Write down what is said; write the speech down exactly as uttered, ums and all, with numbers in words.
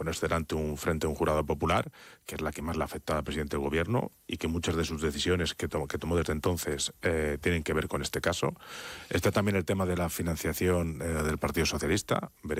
ponerse delante un, frente a un jurado popular, que es la que más le afecta al presidente del gobierno y que muchas de sus decisiones que, to que tomó desde entonces eh, tienen que ver con este caso. Está también el tema de la financiación eh, del Partido Socialista. Veremos